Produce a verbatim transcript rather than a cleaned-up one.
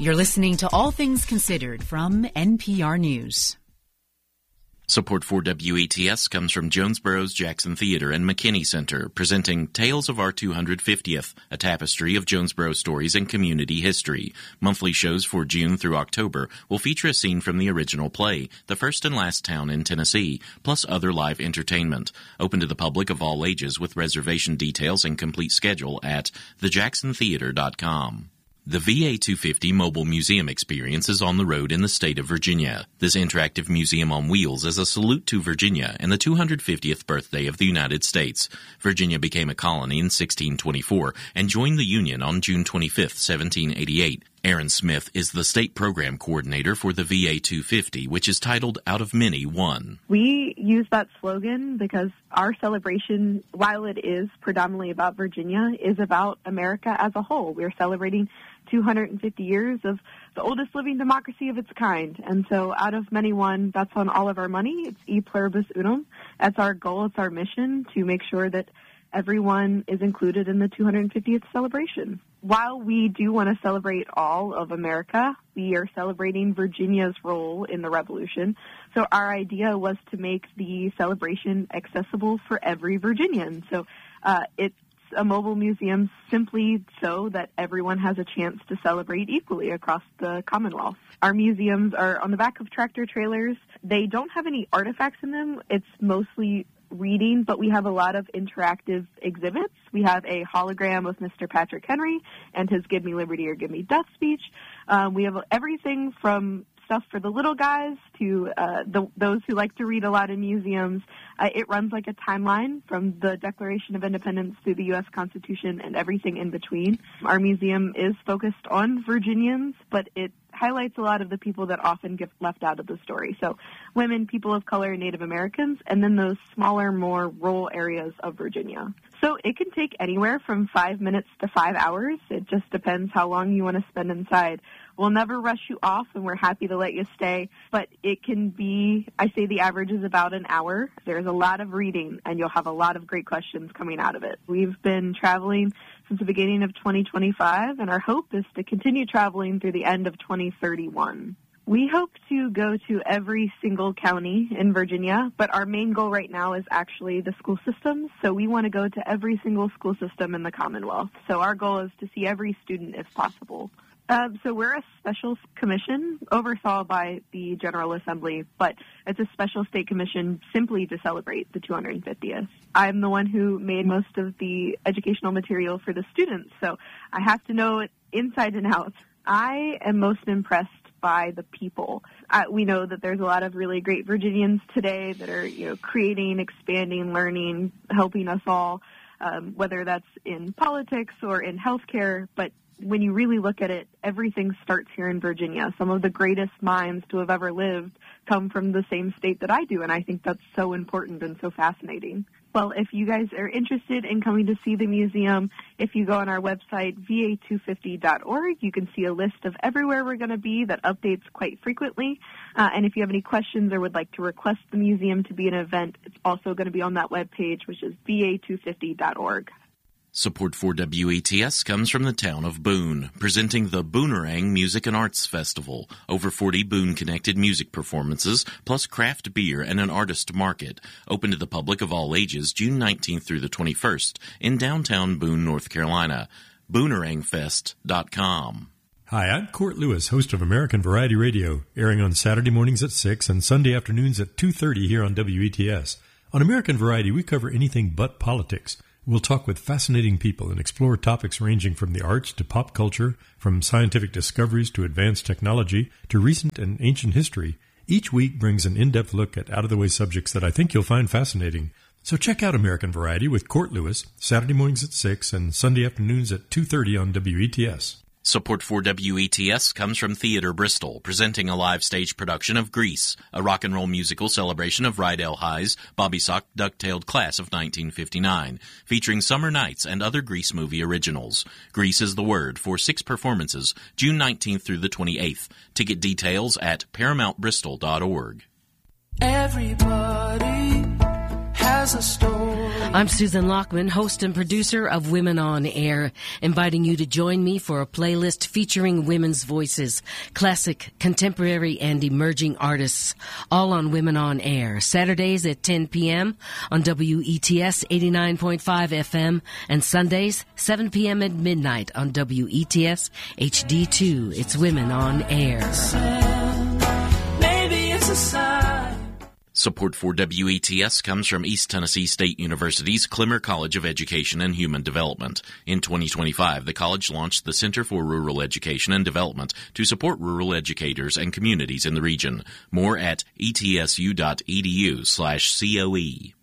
You're listening to All Things Considered from N P R News. Support for W E T S comes from Jonesboro's Jackson Theater and McKinney Center, presenting Tales of Our two hundred fiftieth, a tapestry of Jonesboro stories and community history. Monthly shows for June through October will feature a scene from the original play, The First and Last Town in Tennessee, plus other live entertainment. Open to the public of all ages with reservation details and complete schedule at the jackson theater dot com. The V A two fifty Mobile Museum Experience is on the road in the state of Virginia. This interactive museum on wheels is a salute to Virginia and the two hundred fiftieth birthday of the United States. Virginia became a colony in sixteen twenty-four and joined the Union on June twenty-fifth, seventeen eighty-eight. Aaron Smith is the state program coordinator for the V A two fifty, which is titled Out of Many, One. We use that slogan because our celebration, while it is predominantly about Virginia, is about America as a whole. We're celebrating two hundred fifty years of the oldest living democracy of its kind. And so out of many one, that's on all of our money. It's e pluribus unum. That's our goal. It's our mission to make sure that everyone is included in the two hundred fiftieth celebration. While we do want to celebrate all of America, we are celebrating Virginia's role in the Revolution. So our idea was to make the celebration accessible for every Virginian. So uh, it's a mobile museum simply so that everyone has a chance to celebrate equally across the Commonwealth. Our museums are on the back of tractor trailers. They don't have any artifacts in them. It's mostly reading, but we have a lot of interactive exhibits. We have a hologram of Mister Patrick Henry and his Give Me Liberty or Give Me Death speech. Um, we have everything from stuff for the little guys to uh, the, those who like to read a lot in museums. Uh, it runs like a timeline from the Declaration of Independence through the U S Constitution and everything in between. Our museum is focused on Virginians, but it highlights a lot of the people that often get left out of the story. So women, people of color, Native Americans, and then those smaller, more rural areas of Virginia. So it can take anywhere from five minutes to five hours. It just depends how long you want to spend inside. We'll never rush you off, and we're happy to let you stay, but it can be, I say the average is about an hour. There's a lot of reading, and you'll have a lot of great questions coming out of it. We've been traveling since the beginning of twenty twenty-five, and our hope is to continue traveling through the end of twenty thirty-one. We hope to go to every single county in Virginia, but our main goal right now is actually the school systems. So we want to go to every single school system in the Commonwealth. So our goal is to see every student if possible. Uh, so we're a special commission oversaw by the General Assembly, but it's a special state commission simply to celebrate the two hundred fiftieth. I'm the one who made most of the educational material for the students, so I have to know it inside and out. I am most impressed by the people. Uh, we know that there's a lot of really great Virginians today that are, you know, creating, expanding, learning, helping us all, um, whether that's in politics or in healthcare. But when you really look at it, everything starts here in Virginia. Some of the greatest minds to have ever lived come from the same state that I do, and I think that's so important and so fascinating. Well, if you guys are interested in coming to see the museum, if you go on our website, V A two fifty dot org, you can see a list of everywhere we're going to be that updates quite frequently. Uh, and if you have any questions or would like to request the museum to be an event, it's also going to be on that webpage, which is V A two fifty dot org. Support for W E T S comes from the town of Boone, presenting the Boonerang Music and Arts Festival. Over forty Boone-connected music performances, plus craft beer and an artist market. Open to the public of all ages, June nineteenth through the twenty-first, in downtown Boone, North Carolina. boonerang fest dot com. Hi, I'm Court Lewis, host of American Variety Radio, airing on Saturday mornings at six and Sunday afternoons at two thirty here on W E T S. On American Variety, we cover anything but politics. We'll talk with fascinating people and explore topics ranging from the arts to pop culture, from scientific discoveries to advanced technology to recent and ancient history. Each week brings an in-depth look at out-of-the-way subjects that I think you'll find fascinating. So check out American Variety with Court Lewis, Saturday mornings at six and Sunday afternoons at two thirty on W E T S. Support for W E T S comes from Theater Bristol, presenting a live stage production of Grease, a rock and roll musical celebration of Rydell High's Bobby Sock duck-tailed class of nineteen fifty-nine, featuring Summer Nights and other Grease movie originals. Grease is the word for six performances, June nineteenth through the twenty-eighth. Ticket details at paramount bristol dot org. Everybody has a story. I'm Susan Lockman, host and producer of Women on Air, inviting you to join me for a playlist featuring women's voices, classic, contemporary, and emerging artists, all on Women on Air, Saturdays at ten p.m. on W E T S eighty-nine point five F M, and Sundays, seven p.m. at midnight on W E T S H D two. It's Women on Air. Maybe it's a sign. Support for W E T S comes from East Tennessee State University's Clemmer College of Education and Human Development. In twenty twenty-five, the college launched the Center for Rural Education and Development to support rural educators and communities in the region. More at etsu.edu slash COE.